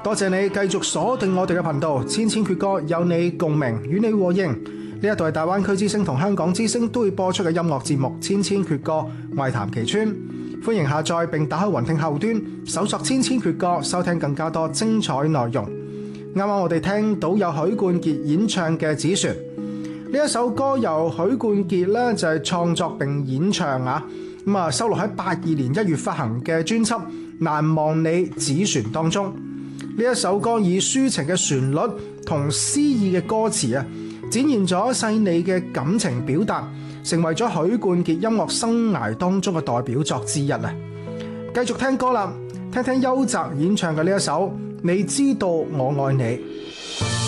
多謝你繼續鎖定我哋嘅頻道，千千闕歌有你共鳴，與你和應。呢一度係大灣區之聲同香港之聲都會播出嘅音樂節目《千千闕歌》，我係譚其川。歡迎下載並打開雲聽後端，搜索千千闕歌，收聽更加多精彩內容。啱啱我哋聽到有許冠傑演唱嘅《紙船》，呢一首歌由許冠傑咧就係創作並演唱啊，收錄喺82年1月發行嘅專輯《難忘你紙船》當中。呢一首歌以抒情嘅旋律同詩意嘅歌詞啊，展現咗細膩嘅感情表達，成為咗許冠傑音樂生涯當中嘅代表作之一啊！繼續聽歌啦，聽聽邱澤演唱嘅呢一首《你知道我愛你》。